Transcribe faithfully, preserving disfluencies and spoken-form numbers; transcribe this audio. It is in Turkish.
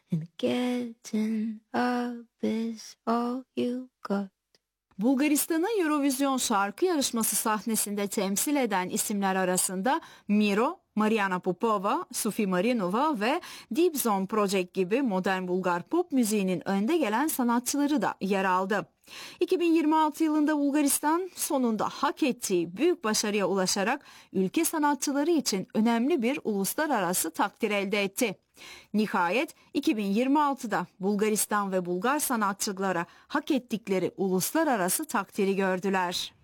and getting up is all you got. Bulgaristan'ı Eurovision şarkı yarışması sahnesinde temsil eden isimler arasında Miro, Mariana Popova, Sophie Marinova ve Deep Zone Project gibi modern Bulgar pop müziğinin önde gelen sanatçıları da yer aldı. iki bin yirmi altı yılında Bulgaristan sonunda hak ettiği büyük başarıya ulaşarak ülke sanatçıları için önemli bir uluslararası takdir elde etti. Nihayet iki bin yirmi altıda Bulgaristan ve Bulgar sanatçılara hak ettikleri uluslararası takdiri gördüler.